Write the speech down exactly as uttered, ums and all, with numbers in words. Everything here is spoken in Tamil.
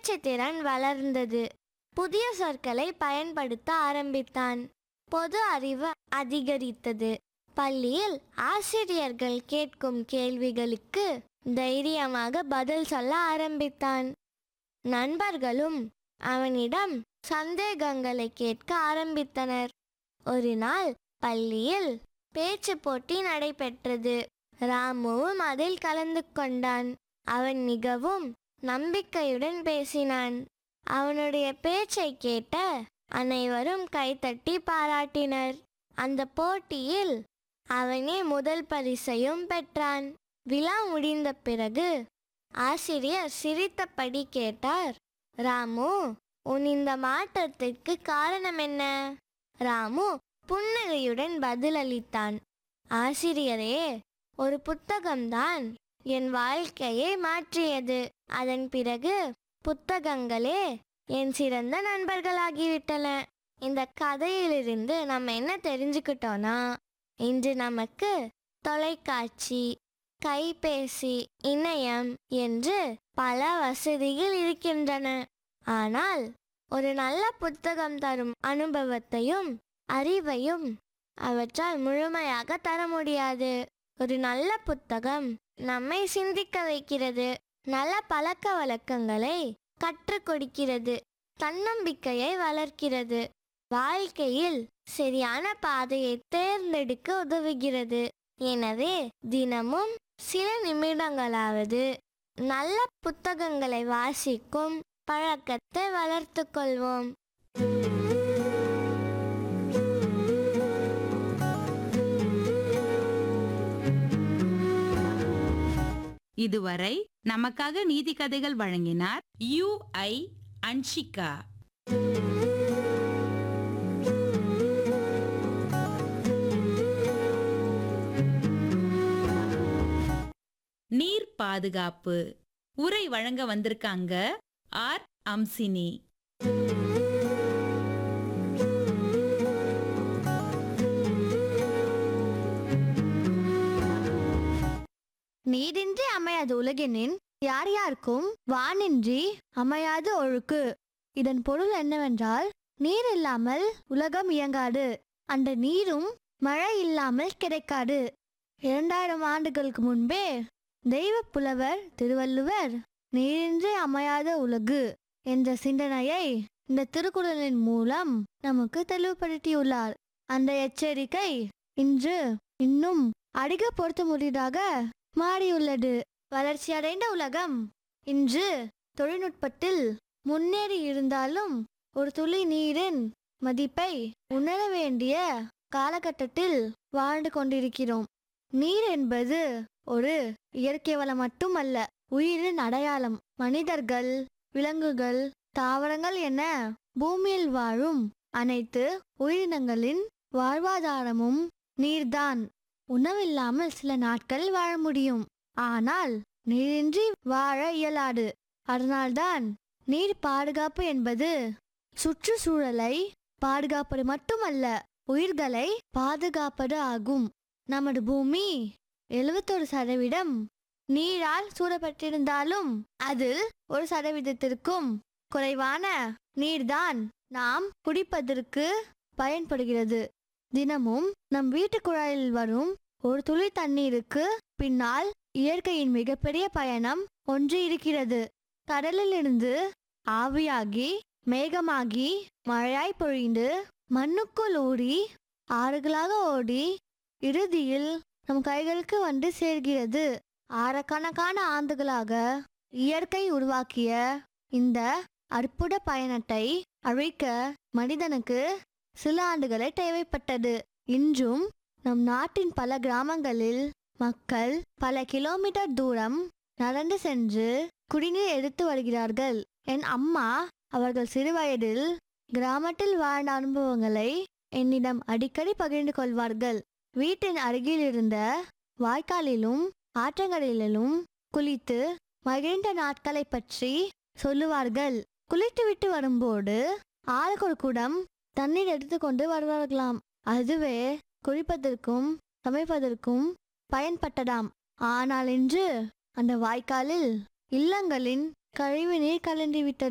பேச்சு திறன் வளர்ந்தது. புதிய சொற்களை பயன்படுத்த ஆரம்பித்தான். பொது அறிவு அதிகரித்தது. பள்ளியில் ஆசிரியர்கள் கேட்கும் கேள்விகளுக்கு தைரியமாக பதில் சொல்ல ஆரம்பித்தான். நண்பர்களும் அவனிடம் சந்தேகங்களை கேட்க ஆரம்பித்தனர். ஒரு நாள் பள்ளியில் பேச்சு போட்டி நடைபெற்றது. ராமுவும் அதில் கலந்து கொண்டான். அவன் மிகவும் நம்பிக்கையுடன் பேசினான். அவனுடைய பேச்சை கேட்ட அனைவரும் கைத்தட்டி பாராட்டினர். அந்த போட்டியில் அவனே முதல் பரிசையும் பெற்றான். விழா முடிந்த பிறகு ஆசிரியர் சிரித்தபடி கேட்டார், ராமு, உன் இந்த மாற்றத்திற்கு காரணம் என்ன? ராமு புன்னகையுடன் பதிலளித்தான், ஆசிரியரே, ஒரு புத்தகம்தான் என் வாழ்க்கையை மாற்றியது. அதன் பிறகு புத்தகங்களே என் சிறந்த நண்பர்களாகிவிட்டன. இந்த கதையிலிருந்து நம்ம என்ன தெரிஞ்சுக்கிட்டோம்னா, இன்று நமக்கு தொலைக்காட்சி, கைபேசி, இணையம் என்று பல வசதிகள் இருக்கின்றன. ஆனால் ஒரு நல்ல புத்தகம் தரும் அனுபவத்தையும் அறிவையும் அவற்றால் முழுமையாக தர முடியாது. ஒரு நல்ல புத்தகம் நம்மை சிந்திக்க வைக்கிறது, நல்ல பழக்க வழக்கங்களை கற்றுக் கொடுக்கிறது, தன்னம்பிக்கையை வளர்க்கிறது, வாழ்க்கையில் சரியான பாதையை தேர்ந்தெடுக்க உதவுகிறது. எனவே தினமும் சில நிமிடங்களாவது நல்ல புத்தகங்களை வாசிக்கும் பழக்கத்தை வளர்த்து கொள்வோம். இதுவரை நமக்காக நீதி கதைகள் வழங்கினார் யூ ஐ அன்ஷிகா. நீர் பாதுகாப்பு உரை வழங்க வந்திருக்காங்க ஆர் அம்சினி. நீரின்றி அமையாது உலகினின் யார் யாருக்கும் வானின்றி அமையாது ஒழுக்கு. இதன் பொருள் என்னவென்றால், நீர் இல்லாமல் உலகம் இயங்காது, அந்த நீரும் மழை இல்லாமல் கிடைக்காது. இரண்டாயிரம் ஆண்டுகளுக்கு முன்பே தெய்வ புலவர் திருவள்ளுவர் நீரின்றி அமையாத உலகு என்ற சிந்தனையை இந்த திருக்குறளின் மூலம் நமக்கு தெளிவுபடுத்தியுள்ளார். அந்த எச்சரிக்கை இன்று இன்னும் அதிக பொருத்தமுடியதாக மாறியுள்ளது. வளர்ச்சியடைந்த உலகம் இன்று தொழில்நுட்பத்தில் முன்னேறி இருந்தாலும் ஒரு துளி நீரின் மதிப்பை உணர வேண்டிய காலகட்டத்தில் வாழ்ந்து கொண்டிருக்கிறோம். நீர் என்பது ஒரு இயற்கை வளம் மட்டுமல்ல, உயிரின் அடையாளம். மனிதர்கள், விலங்குகள், தாவரங்கள் என பூமியில் வாழும் அனைத்து உயிரினங்களின் வாழ்வாதாரமும் நீர்தான். உணவில்லாமல் சில நாட்கள் வாழ முடியும், ஆனால் நீரின்றி வாழ இயலாது. அதனால்தான் நீர் பாதுகாப்பு என்பது சுற்றுச்சூழலை பாதுகாப்பது மட்டுமல்ல, உயிர்களை பாதுகாப்பது ஆகும். நமது பூமி எழுபத்தொரு சதவீதம் நீரால் சூழப்பட்டிருந்தாலும் அதில் ஒரு சதவீதத்திற்கும் குறைவான நீர்தான் நாம் குடிப்பதற்கு பயன்படுகிறது. தினமும் நம் வீட்டு குழாயில் வரும் ஒரு துளி தண்ணீருக்கு பின்னால் இயற்கையின் மிகப்பெரிய பயணம் ஒன்று இருக்கிறது. கடலிலிருந்து ஆவியாகி மேகமாகி மழையாய் பொழிந்து மண்ணுக்குள் ஊறி ஆறுகளாக ஓடி இறுதியில் நம் கைகளுக்கு வந்து சேர்கிறது. ஆயிரக்கணக்கான ஆண்டுகளாக இயற்கை உருவாக்கிய இந்த அற்புத பயணத்தை அழிக்க மனிதனுக்கு சில ஆண்டுகளே தேவைப்பட்டது. இன்றும் நம் நாட்டின் பல கிராமங்களில் மக்கள் பல கிலோமீட்டர் தூரம் நடந்து சென்று குடிநீர் எடுத்து வருகிறார்கள். என் அம்மா அவர்கள் சிறுவயதில் கிராமத்தில் வாழ்ந்த அனுபவங்களை என்னிடம் அடிக்கடி பகிர்ந்து கொள்வார்கள். வீட்டின் அருகில் இருந்த வாய்க்காலிலும் ஆற்றங்கரையிலும் குளித்து மகிழ்ந்த நாட்களை பற்றி சொல்லுவார்கள். குளித்துவிட்டு வரும்போது ஆளுக்கு ஒரு குடம் தண்ணீர் எடுத்துக்கொண்டு வருவார்களாம். அதுவே குளிப்பதற்கும் சமைப்பதற்கும் பயன்பட்டதாம். ஆனால் இன்று அந்த வாய்க்காலில் இல்லங்களின் கழிவு நீர் கலந்துவிட்டது.